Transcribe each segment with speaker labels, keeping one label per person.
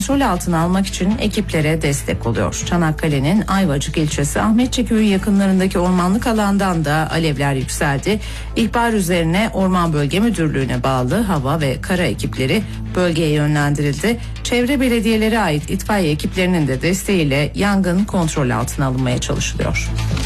Speaker 1: kontrol altına almak için ekiplere destek oluyor. Çanakkale'nin Ayvacık ilçesi Ahmetçe köyü yakınlarındaki ormanlık alandan da alevler yükseldi. İhbar üzerine Orman Bölge Müdürlüğü'ne bağlı hava ve kara ekipleri bölgeye yönlendirildi. Çevre belediyelere ait itfaiye ekiplerinin de desteğiyle yangın kontrol altına alınmaya çalışılıyor.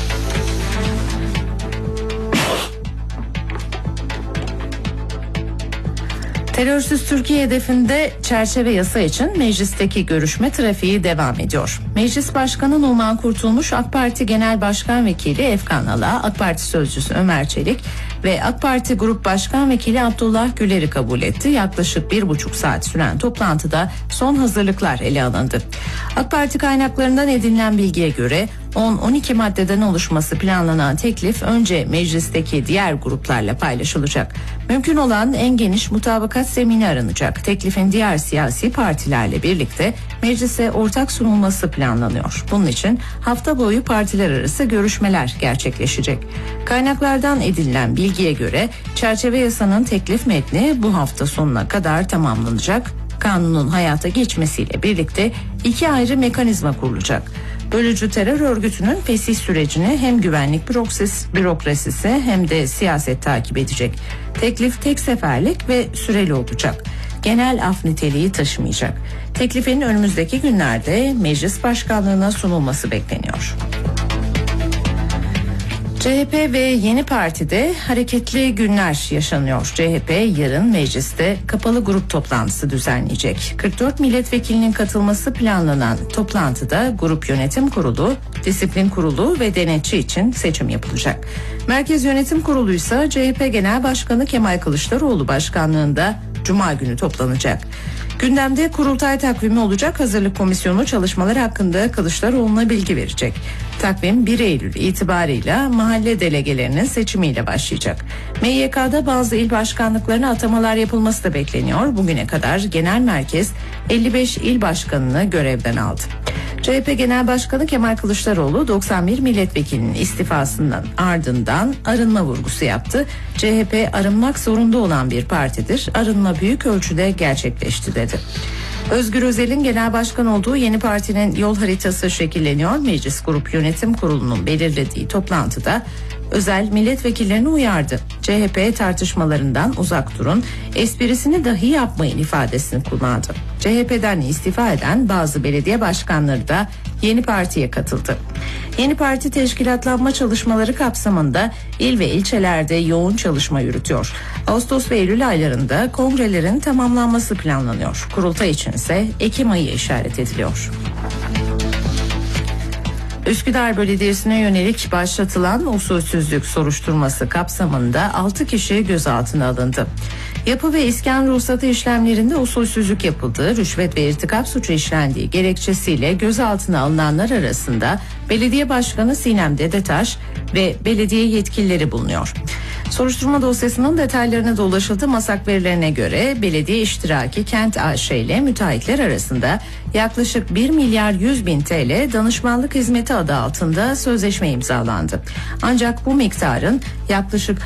Speaker 1: Terörsüz Türkiye hedefinde çerçeve yasa için meclisteki görüşme trafiği devam ediyor. Meclis Başkanı Numan Kurtulmuş, AK Parti Genel Başkan Vekili Efkan Ala, AK Parti Sözcüsü Ömer Çelik ve AK Parti Grup Başkan Vekili Abdullah Güler'i kabul etti. Yaklaşık 1,5 saat süren toplantıda son hazırlıklar ele alındı. AK Parti kaynaklarından edinilen bilgiye göre 10-12 maddeden oluşması planlanan teklif önce meclisteki diğer gruplarla paylaşılacak. Mümkün olan en geniş mutabakat zemini aranacak. Teklifin diğer siyasi partilerle birlikte meclise ortak sunulması planlanıyor. Bunun için hafta boyu partiler arası görüşmeler gerçekleşecek. Kaynaklardan edinilen bilgiye göre çerçeve yasanın teklif metni bu hafta sonuna kadar tamamlanacak. Kanunun hayata geçmesiyle birlikte 2 ayrı mekanizma kurulacak. Bölücü terör örgütünün fesih sürecini hem güvenlik bürokrasisi hem de siyaset takip edecek. Teklif tek seferlik ve süreli olacak. Genel af niteliği taşımayacak. Teklifin önümüzdeki günlerde meclis başkanlığına sunulması bekleniyor. CHP ve Yeni Parti'de hareketli günler yaşanıyor. CHP yarın mecliste kapalı grup toplantısı düzenleyecek. 44 milletvekilinin katılması planlanan toplantıda Grup Yönetim Kurulu, Disiplin Kurulu ve Denetçi için seçim yapılacak. Merkez Yönetim Kurulu ise CHP Genel Başkanı Kemal Kılıçdaroğlu başkanlığında Cuma günü toplanacak. Gündemde kurultay takvimi olacak. Hazırlık Komisyonu çalışmalar hakkında Kılıçdaroğlu'na bilgi verecek. Takvim 1 Eylül itibarıyla mahalle delegelerinin seçimiyle başlayacak. MYK'da bazı il başkanlıklarına atamalar yapılması da bekleniyor. Bugüne kadar genel merkez 55 il başkanını görevden aldı. CHP Genel Başkanı Kemal Kılıçdaroğlu 91 milletvekilinin istifasından ardından arınma vurgusu yaptı. CHP arınmak zorunda olan bir partidir. Arınma büyük ölçüde gerçekleşti dedi. Özgür Özel'in genel başkan olduğu Yeni Parti'nin yol haritası şekilleniyor. Meclis Grup Yönetim Kurulu'nun belirlediği toplantıda Özel milletvekillerini uyardı. CHP tartışmalarından uzak durun, esprisini dahi yapmayın ifadesini kullandı. CHP'den istifa eden bazı belediye başkanları da Yeni Parti'ye katıldı. Yeni Parti teşkilatlanma çalışmaları kapsamında il ve ilçelerde yoğun çalışma yürütüyor. Ağustos ve Eylül aylarında kongrelerin tamamlanması planlanıyor. Kurultay için ise Ekim ayı işaret ediliyor. Üsküdar Belediyesi'ne yönelik başlatılan usulsüzlük soruşturması kapsamında 6 kişi gözaltına alındı. Yapı ve iskan ruhsatı işlemlerinde usulsüzlük yapıldığı, rüşvet ve irtikap suçu işlendiği gerekçesiyle gözaltına alınanlar arasında Belediye Başkanı Sinem Dedetaş ve belediye yetkilileri bulunuyor. Soruşturma dosyasının detaylarına da ulaşıldı. Masak verilerine göre belediye iştiraki Kent AŞ ile müteahhitler arasında yaklaşık 1 milyar 100 bin TL danışmanlık hizmeti adı altında sözleşme imzalandı. Ancak bu miktarın yaklaşık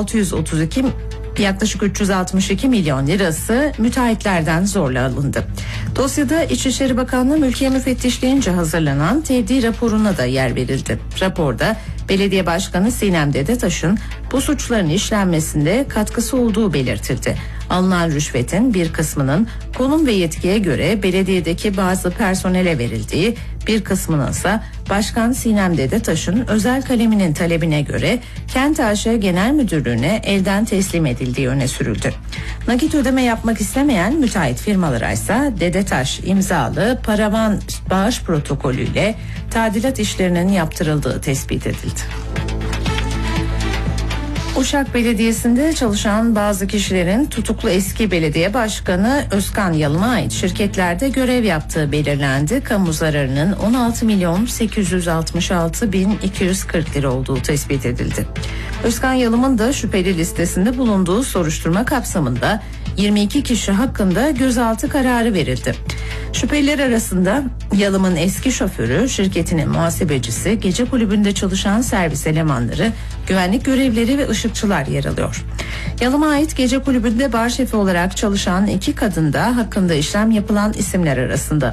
Speaker 1: 362 milyon lirası müteahhitlerden zorla alındı. Dosyada İçişleri Bakanlığı Mülkiye Müfettişliğince hazırlanan tevdi raporuna da yer verildi. Raporda Belediye Başkanı Sinem Dedetaş'ın bu suçların işlenmesinde katkısı olduğu belirtildi. Alınan rüşvetin bir kısmının konum ve yetkiye göre belediyedeki bazı personele verildiği, bir kısmının ise Başkan Sinem Dedetaş'ın özel kaleminin talebine göre Kent AŞ Genel Müdürlüğü'ne elden teslim edildiği öne sürüldü. Nakit ödeme yapmak istemeyen müteahhit firmalara ise Dedetaş imzalı paravan bağış protokolüyle tadilat işlerinin yaptırıldığı tespit edildi. Uşak Belediyesi'nde çalışan bazı kişilerin tutuklu eski belediye başkanı Özkan Yalım'a ait şirketlerde görev yaptığı belirlendi. Kamu zararının 16.866.240 lira olduğu tespit edildi. Özkan Yalım'ın da şüpheli listesinde bulunduğu soruşturma kapsamında 22 kişi hakkında gözaltı kararı verildi. Şüpheliler arasında Yalım'ın eski şoförü, şirketinin muhasebecisi, gece kulübünde çalışan servis elemanları, güvenlik görevlileri ve ışıkçılar yer alıyor. Yalım'a ait gece kulübünde bar şefi olarak çalışan 2 kadın da hakkında işlem yapılan isimler arasında.